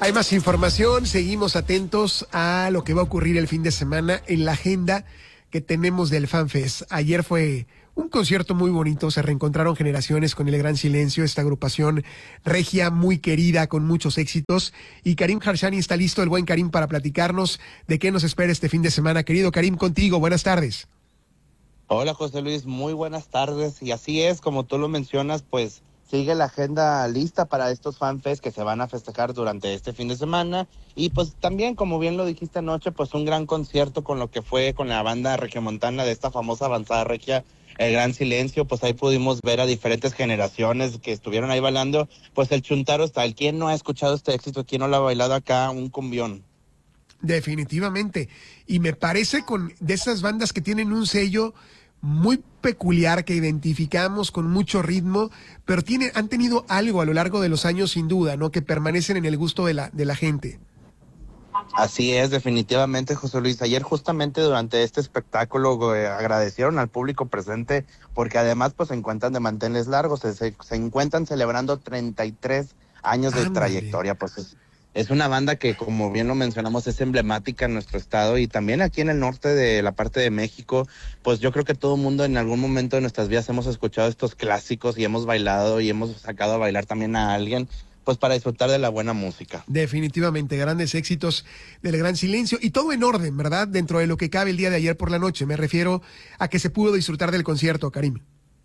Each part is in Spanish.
Hay más información, seguimos atentos a lo que va a ocurrir el fin de semana en la agenda que tenemos del FanFest. Ayer fue un concierto muy bonito, se reencontraron generaciones con El Gran Silencio, esta agrupación regia muy querida con muchos éxitos. Y Karim Harshani está listo, el buen Karim, para platicarnos de qué nos espera este fin de semana. Querido Karim, contigo, buenas tardes. Hola José Luis, muy buenas tardes. Y así es, como tú lo mencionas, pues sigue la agenda lista para estos FanFest que se van a festejar durante este fin de semana. Y pues también, como bien lo dijiste anoche, pues un gran concierto con lo que fue con la banda regiomontana de esta famosa avanzada regia, El Gran Silencio. Pues ahí pudimos ver a diferentes generaciones que estuvieron ahí bailando. Pues el Chuntaro Style. ¿Quién no ha escuchado este éxito? ¿Quién no lo ha bailado acá? Un cumbión. Definitivamente. Y me parece de esas bandas que tienen un sello muy peculiar que identificamos con mucho ritmo, pero han tenido algo a lo largo de los años sin duda, ¿no? Que permanecen en el gusto de la gente. Así es, definitivamente, José Luis. Ayer justamente durante este espectáculo agradecieron al público presente porque además pues se encuentran de manteles largos, se encuentran celebrando 33 años de trayectoria. Pues es una banda que, como bien lo mencionamos, es emblemática en nuestro estado y también aquí en el norte de la parte de México. Pues yo creo que todo el mundo en algún momento de nuestras vidas hemos escuchado estos clásicos y hemos bailado y hemos sacado a bailar también a alguien, pues para disfrutar de la buena música. Definitivamente, grandes éxitos del Gran Silencio y todo en orden, ¿verdad? Dentro de lo que cabe el día de ayer por la noche. Me refiero a que se pudo disfrutar del concierto, Karim.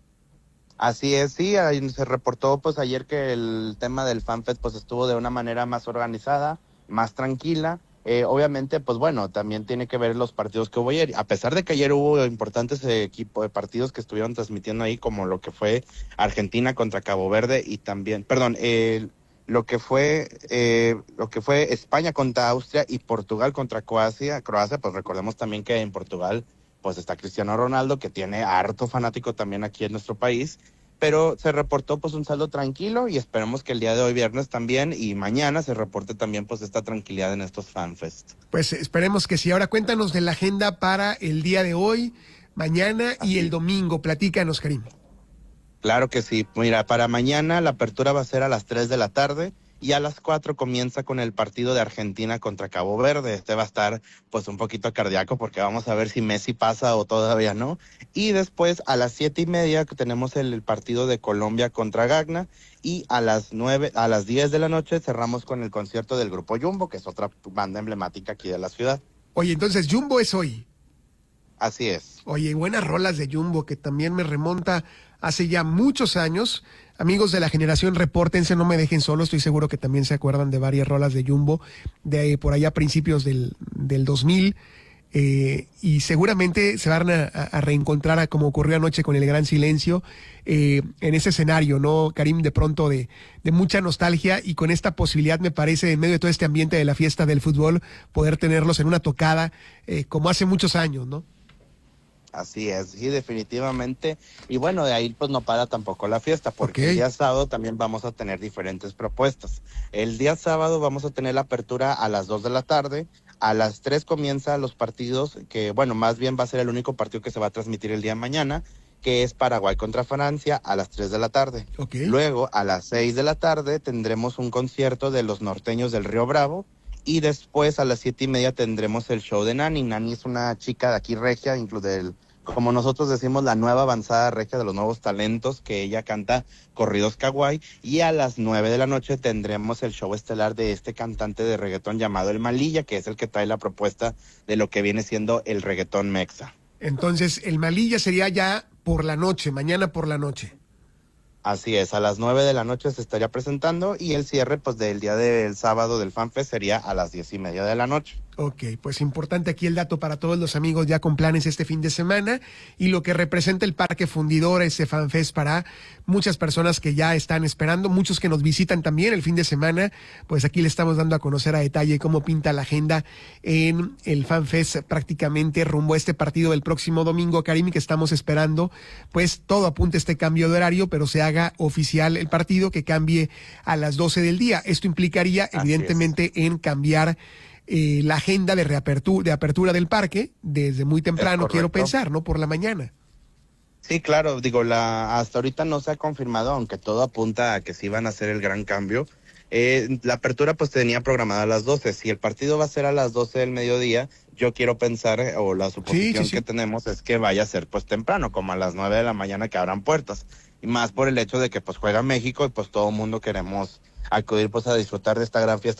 Así es, sí, se reportó pues ayer que el tema del FanFest pues estuvo de una manera más organizada, más tranquila. Obviamente, pues bueno, también tiene que ver los partidos que hubo ayer. A pesar de que ayer hubo importantes equipos de partidos que estuvieron transmitiendo ahí, como lo que fue Argentina contra Cabo Verde y también, lo que fue España contra Austria y Portugal contra Croacia, pues recordemos también que en Portugal pues está Cristiano Ronaldo, que tiene harto fanático también aquí en nuestro país, pero se reportó pues un saldo tranquilo y esperemos que el día de hoy viernes también y mañana se reporte también pues esta tranquilidad en estos FanFest. Pues esperemos que sí. Ahora cuéntanos de la agenda para el día de hoy, mañana y el domingo. Platícanos, Karim. Claro que sí. Mira, para mañana la apertura va a ser a las 3 de la tarde y a las 4 comienza con el partido de Argentina contra Cabo Verde. Este va a estar pues un poquito cardíaco porque vamos a ver si Messi pasa o todavía no. Y después a las 7:30 tenemos el partido de Colombia contra Ghana y a las 10 de la noche cerramos con el concierto del Grupo Jumbo, que es otra banda emblemática aquí de la ciudad. Oye, entonces Jumbo es hoy. Así es. Oye, buenas rolas de Jumbo, que también me remonta hace ya muchos años. Amigos de la generación, repórtense, no me dejen solo. Estoy seguro que también se acuerdan de varias rolas de Jumbo, de por allá a principios del 2000. Y seguramente se van a reencontrar como ocurrió anoche con El Gran Silencio, en ese escenario, ¿no, Karim? De pronto de mucha nostalgia y con esta posibilidad, me parece, en medio de todo este ambiente de la fiesta del fútbol, poder tenerlos en una tocada como hace muchos años, ¿no? Así es, sí, definitivamente. Y bueno, de ahí pues no para tampoco la fiesta, porque Okay. El día sábado también vamos a tener diferentes propuestas. El día sábado vamos a tener la apertura a las 2 de la tarde, a las 3 comienzan los partidos, que bueno, más bien va a ser el único partido que se va a transmitir el día de mañana, que es Paraguay contra Francia a las 3 de la tarde. Okay. Luego, a las 6 de la tarde tendremos un concierto de los norteños del Río Bravo, y después a las 7:30 tendremos el show de Nani. Nani es una chica de aquí regia, como nosotros decimos, la nueva avanzada regia de los nuevos talentos, que ella canta corridos kawaii. Y a las 9 de la noche tendremos el show estelar de este cantante de reggaetón llamado El Malilla, que es el que trae la propuesta de lo que viene siendo el reggaetón mexa. Entonces, El Malilla sería ya por la noche, mañana por la noche. Así es, a las 9 de la noche se estaría presentando y el cierre pues del día del sábado del FanFest sería a las 10:30 de la noche. Ok, pues importante aquí el dato para todos los amigos ya con planes este fin de semana y lo que representa el Parque Fundidor, ese FanFest para muchas personas que ya están esperando, muchos que nos visitan también el fin de semana, pues aquí le estamos dando a conocer a detalle cómo pinta la agenda en el FanFest prácticamente rumbo a este partido del próximo domingo, Karim, que estamos esperando, pues todo apunta a este cambio de horario, pero se haga oficial el partido, que cambie a las 12 del día. Esto implicaría evidentemente en cambiar la agenda de apertura del parque desde muy temprano, quiero pensar, ¿no? Por la mañana. Sí, claro, digo, hasta ahorita no se ha confirmado, aunque todo apunta a que sí van a hacer el gran cambio. La apertura pues tenía programada a las 12. Si el partido va a ser a las 12 del mediodía, yo quiero pensar, o la suposición que tenemos es que vaya a ser pues temprano, como a las 9 de la mañana que abran puertas. Y más por el hecho de que pues juega México y pues todo el mundo queremos acudir pues a disfrutar de esta gran fiesta